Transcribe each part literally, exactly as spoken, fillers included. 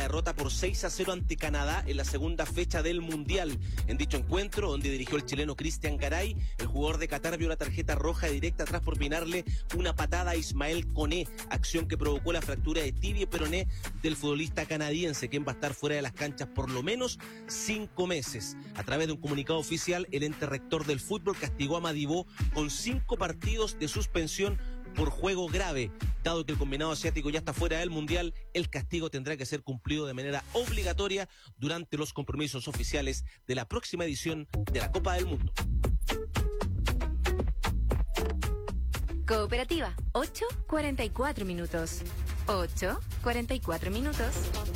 derrota por seis a cero ante Canadá en la segunda fecha del Mundial. En dicho encuentro, donde dirigió el chileno Cristian Garay, el jugador de Qatar vio la tarjeta roja directa tras propinarle una patada a Ismael Koné, acción que provocó la fractura de tibia y peroné del futbolista canadiense, quien va a estar fuera de las canchas por lo menos cinco meses. A través de un comunicado oficial, el ente rector del fútbol castigó a Madibó con cinco partidos de suspensión por juego grave. Dado que el combinado asiático ya está fuera del Mundial, el castigo tendrá que ser cumplido de manera obligatoria durante los compromisos oficiales de la próxima edición de la Copa del Mundo. Cooperativa, ocho cuarenta y cuatro minutos. ocho cuarenta y cuatro minutos.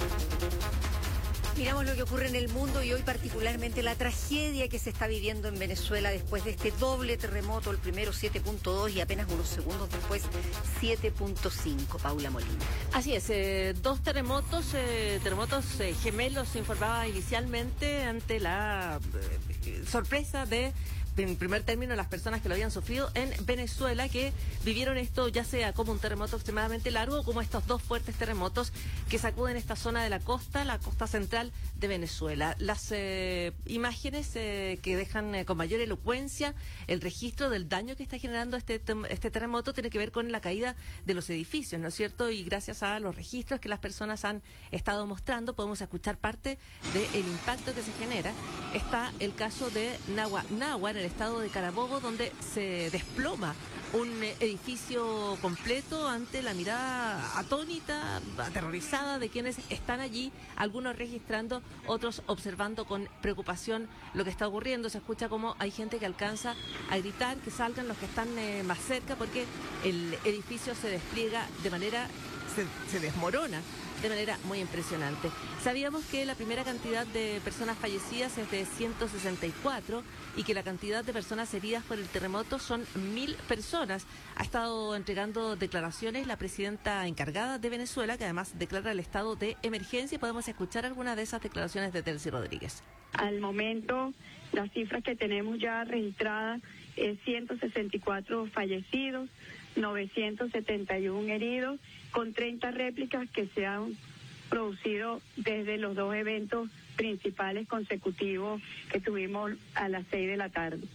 Miramos lo que ocurre en el mundo y hoy particularmente la tragedia que se está viviendo en Venezuela después de este doble terremoto, el primero siete punto dos y apenas unos segundos después siete punto cinco. Paula Molina. Así es, eh, dos terremotos, eh, terremotos eh, gemelos se informaba inicialmente ante la eh, sorpresa de, en primer término, las personas que lo habían sufrido en Venezuela, que vivieron esto ya sea como un terremoto extremadamente largo o como estos dos fuertes terremotos que sacuden esta zona de la costa, la costa central de Venezuela. Las eh, imágenes eh, que dejan eh, con mayor elocuencia el registro del daño que está generando este, este terremoto tiene que ver con la caída de los edificios, ¿no es cierto? Y gracias a los registros que las personas han estado mostrando, podemos escuchar parte del impacto que se genera. Está el caso de Nahua Nahua, en el estado de Carabobo, donde se desploma un edificio completo ante la mirada atónita, aterrorizada de quienes están allí, algunos registrando, otros observando con preocupación lo que está ocurriendo. Se escucha como hay gente que alcanza a gritar que salgan los que están eh, más cerca, porque el edificio se despliega de manera, se, se desmorona de manera muy impresionante. Sabíamos que la primera cantidad de personas fallecidas es de ciento sesenta y cuatro y que la cantidad de personas heridas por el terremoto son mil personas. Ha estado entregando declaraciones la presidenta encargada de Venezuela, que además declara el estado de emergencia, y podemos escuchar algunas de esas declaraciones de Delcy Rodríguez. Al momento, las cifras que tenemos ya registradas es ciento sesenta y cuatro fallecidos, novecientos setenta y uno heridos, con treinta réplicas que se han producido desde los dos eventos principales consecutivos que tuvimos a las seis de la tarde.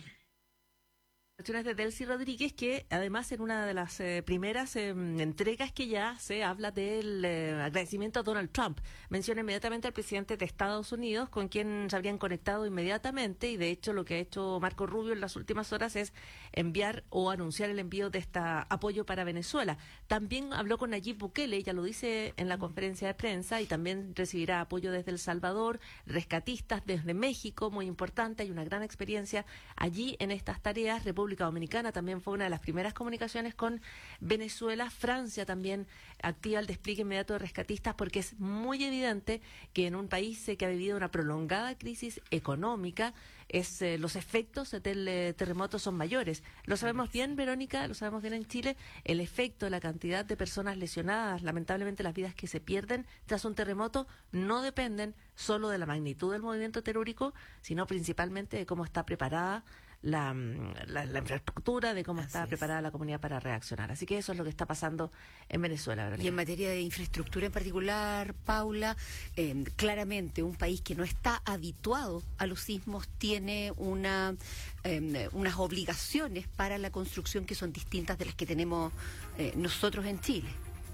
De Delcy Rodríguez, que además en una de las eh, primeras eh, entregas que ya se habla del eh, agradecimiento a Donald Trump. Menciona inmediatamente al presidente de Estados Unidos, con quien se habrían conectado inmediatamente, y de hecho lo que ha hecho Marco Rubio en las últimas horas es enviar o anunciar el envío de este apoyo para Venezuela. También habló con Nayib Bukele, ya lo dice en la conferencia de prensa, y también recibirá apoyo desde El Salvador, rescatistas desde México, muy importante, hay una gran experiencia allí en estas tareas. República Dominicana también fue una de las primeras comunicaciones con Venezuela. Francia también activa el despliegue inmediato de rescatistas, porque es muy evidente que en un país eh, que ha vivido una prolongada crisis económica, es eh, los efectos del eh, terremoto son mayores. Lo sabemos bien, Verónica, lo sabemos bien en Chile, el efecto, la cantidad de personas lesionadas, lamentablemente las vidas que se pierden tras un terremoto no dependen solo de la magnitud del movimiento telúrico, sino principalmente de cómo está preparada La, la, la infraestructura, de cómo Así está es. preparada la comunidad para reaccionar. Así que eso es lo que está pasando en Venezuela, ¿verdad? Y en materia de infraestructura en particular, Paula, eh, claramente un país que no está habituado a los sismos tiene una eh, unas obligaciones para la construcción que son distintas de las que tenemos eh, nosotros en Chile.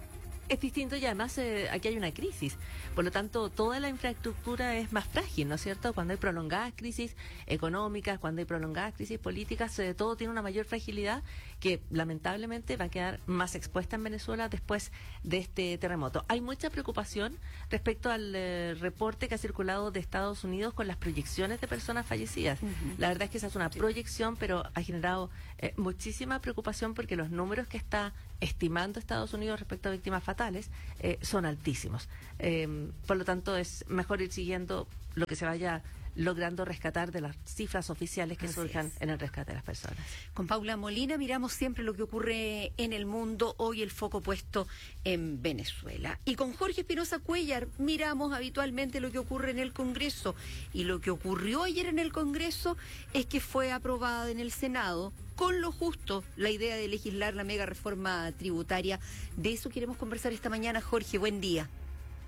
Es distinto, y además eh, aquí hay una crisis, por lo tanto toda la infraestructura es más frágil, ¿no es cierto? Cuando hay prolongadas crisis económicas, cuando hay prolongadas crisis políticas, eh, todo tiene una mayor fragilidad que lamentablemente va a quedar más expuesta en Venezuela después de este terremoto. Hay mucha preocupación respecto al eh, reporte que ha circulado de Estados Unidos con las proyecciones de personas fallecidas. Uh-huh. La verdad es que esa es una proyección, pero ha generado eh, muchísima preocupación, porque los números que está estimando Estados Unidos respecto a víctimas fatales eh, son altísimos. Eh, por lo tanto, es mejor ir siguiendo lo que se vaya logrando rescatar de las cifras oficiales que Así surjan es. en el rescate de las personas. Con Paula Molina miramos siempre lo que ocurre en el mundo, hoy el foco puesto en Venezuela. Y con Jorge Espinosa Cuellar miramos habitualmente lo que ocurre en el Congreso. Y lo que ocurrió ayer en el Congreso es que fue aprobada en el Senado con lo justo la idea de legislar la mega reforma tributaria. De eso queremos conversar esta mañana. Jorge, buen día.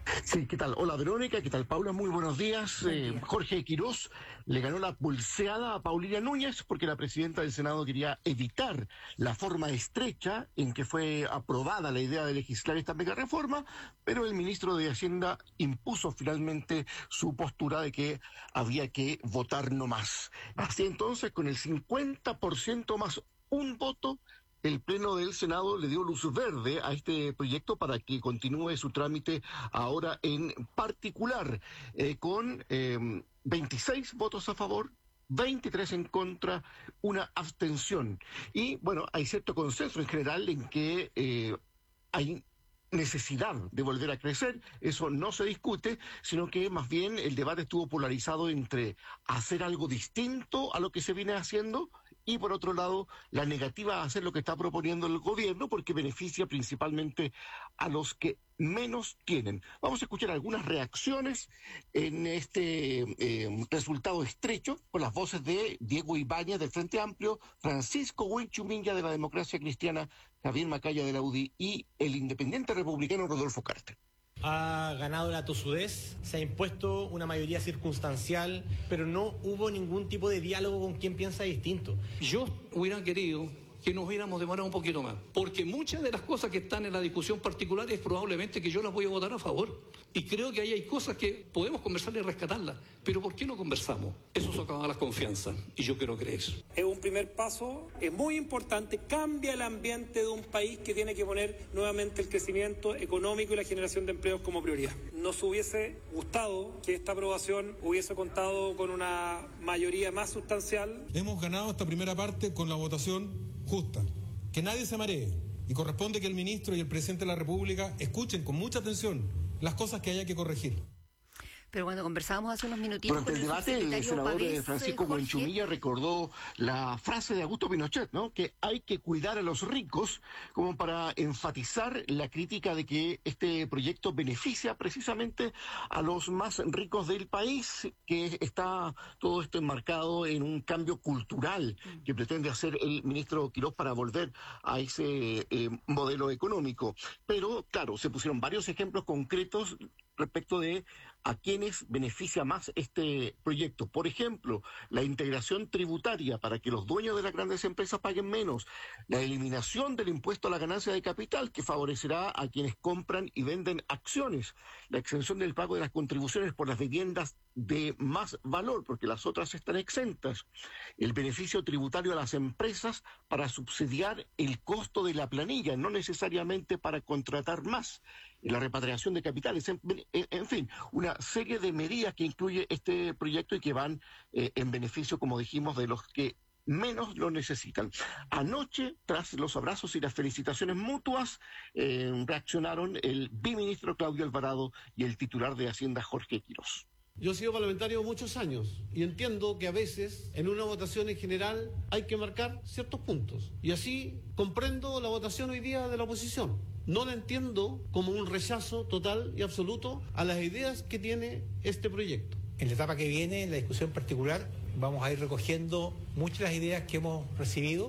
Sí, ¿qué tal? Hola Verónica, ¿qué tal Paula? Muy buenos días. Eh, Jorge Quirós le ganó la pulseada a Paulina Núñez porque la presidenta del Senado quería evitar la forma estrecha en que fue aprobada la idea de legislar esta mega reforma, pero el ministro de Hacienda impuso finalmente su postura de que había que votar no más. Así entonces, con el cincuenta por ciento más un voto, el Pleno del Senado le dio luz verde a este proyecto para que continúe su trámite ahora en particular, eh, con eh, veintiséis votos a favor, veintitrés en contra, una abstención. Y bueno, hay cierto consenso en general en que eh, hay necesidad de volver a crecer, eso no se discute, sino que más bien el debate estuvo polarizado entre hacer algo distinto a lo que se viene haciendo y por otro lado la negativa a hacer lo que está proponiendo el gobierno porque beneficia principalmente a los que menos tienen. Vamos a escuchar algunas reacciones en este eh, resultado estrecho con las voces de Diego Ibáñez del Frente Amplio, Francisco Huilchumilla de la Democracia Cristiana, Javier Macaya de la U D I y el independiente republicano Rodolfo Carter. Ha ganado la tosudez, se ha impuesto una mayoría circunstancial, pero no hubo ningún tipo de diálogo con quien piensa distinto. Yo hubiera querido que nos hubiéramos demorado un poquito más, porque muchas de las cosas que están en la discusión particular es probablemente que yo las voy a votar a favor. Y creo que ahí hay cosas que podemos conversar y rescatarlas. Pero ¿por qué no conversamos? Eso socava la confianza y yo quiero creer eso. Es un primer paso, es muy importante, cambia el ambiente de un país que tiene que poner nuevamente el crecimiento económico y la generación de empleos como prioridad. Nos hubiese gustado que esta aprobación hubiese contado con una mayoría más sustancial. Hemos ganado esta primera parte con la votación justa. Que nadie se maree y corresponde que el ministro y el presidente de la República escuchen con mucha atención las cosas que haya que corregir. Pero cuando conversábamos hace unos minutitos durante el debate, el senador Pavés, Francisco Huilchumilla recordó la frase de Augusto Pinochet, ¿no? Que hay que cuidar a los ricos, como para enfatizar la crítica de que este proyecto beneficia precisamente a los más ricos del país, que está todo esto enmarcado en un cambio cultural que pretende hacer el ministro Quirós para volver a ese eh, modelo económico. Pero, claro, se pusieron varios ejemplos concretos respecto de a quienes beneficia más este proyecto. Por ejemplo, la integración tributaria para que los dueños de las grandes empresas paguen menos, la eliminación del impuesto a la ganancia de capital que favorecerá a quienes compran y venden acciones, la exención del pago de las contribuciones por las viviendas de más valor, porque las otras están exentas, el beneficio tributario a las empresas para subsidiar el costo de la planilla, no necesariamente para contratar más, la repatriación de capitales, en, en, en fin, una serie de medidas que incluye este proyecto y que van eh, en beneficio, como dijimos, de los que menos lo necesitan. Anoche, tras los abrazos y las felicitaciones mutuas, eh, reaccionaron el biministro Claudio Alvarado y el titular de Hacienda Jorge Quirós. Yo he sido parlamentario muchos años y entiendo que a veces en una votación en general hay que marcar ciertos puntos. Y así comprendo la votación hoy día de la oposición. No la entiendo como un rechazo total y absoluto a las ideas que tiene este proyecto. En la etapa que viene, en la discusión particular, vamos a ir recogiendo muchas de las ideas que hemos recibido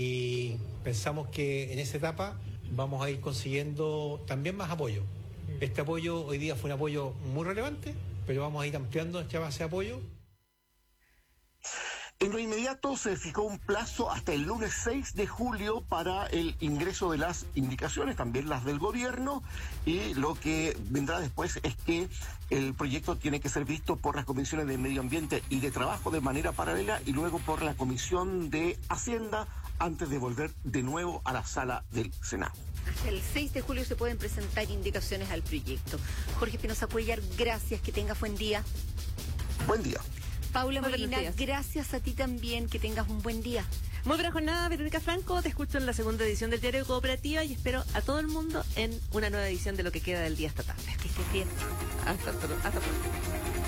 y pensamos que en esa etapa vamos a ir consiguiendo también más apoyo. Este apoyo hoy día fue un apoyo muy relevante, pero vamos a ir ampliando esta base de apoyo. En lo inmediato se fijó un plazo hasta el lunes seis de julio para el ingreso de las indicaciones, también las del gobierno, y lo que vendrá después es que el proyecto tiene que ser visto por las comisiones de Medio Ambiente y de Trabajo de manera paralela y luego por la Comisión de Hacienda antes de volver de nuevo a la sala del Senado. Hasta el seis de julio se pueden presentar indicaciones al proyecto. Jorge Espinosa Cuéllar, gracias, que tengas buen día. Buen día. Paula Molina, gracias a ti también, que tengas un buen día. Muy buena jornada, Verónica Franco, te escucho en la segunda edición del Diario de Cooperativa y espero a todo el mundo en una nueva edición de Lo que queda del día esta tarde. Que estés bien. Hasta, hasta pronto.